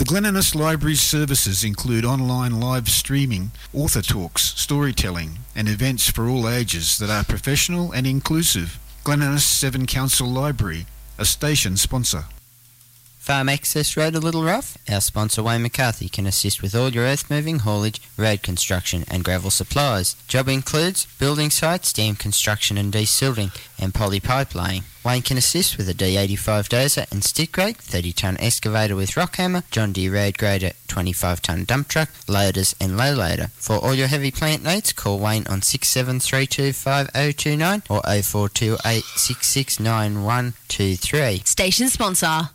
Glen Innes Library's services include online live streaming, author talks, storytelling, and events for all ages that are professional and inclusive. Glen Innes 7 Council Library, a station sponsor. Farm Access Road a little rough? Our sponsor Wayne McCarthy can assist with all your earth moving, haulage, road construction and gravel supplies. Job includes building sites, dam construction and desilting and poly pipe laying. Wayne can assist with a D85 dozer and stick rake, 30-tonne excavator with rock hammer, John Deere road grader, 25-tonne dump truck, loaders and low loader. For all your heavy plant needs, call Wayne on 67325029 or 0428669123. Station sponsor.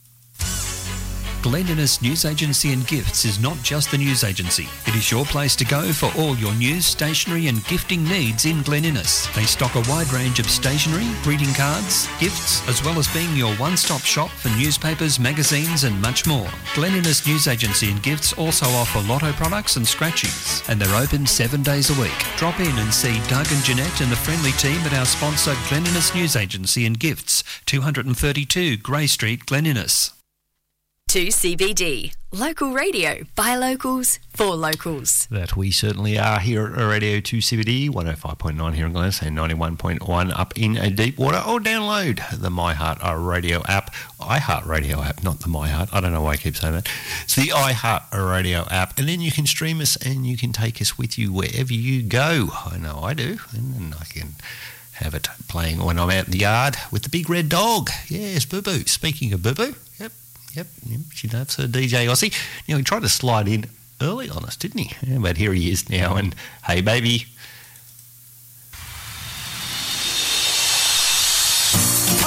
Glen Innes News Agency and Gifts is not just the news agency. It is your place to go for all your news, stationery and gifting needs in Glen Innes. They stock a wide range of stationery, greeting cards, gifts, as well as being your one-stop shop for newspapers, magazines and much more. Glen Innes News Agency and Gifts also offer lotto products and scratchies, and they're open 7 days a week. Drop in and see Doug and Jeanette and the friendly team at our sponsor Glen Innes News Agency and Gifts, 232 Grey Street, Glen Innes. 2CBD, local radio by locals for locals. That we certainly are here at Radio 2CBD, 105.9 here in Glen Innes and 91.1 up in Deepwater. Or download the MyHeart Radio app, iHeartRadio app, not the MyHeart. I don't know why I keep saying that. It's the iHeartRadio app, and then you can stream us and you can take us with you wherever you go. I know I do, and I can have it playing when I'm out in the yard with the big red dog. Yes, Boo Boo. Speaking of Boo Boo, Yep, she loves her DJ Aussie. He tried to slide in early on us, didn't he? Yeah, but here he is now, and hey, baby,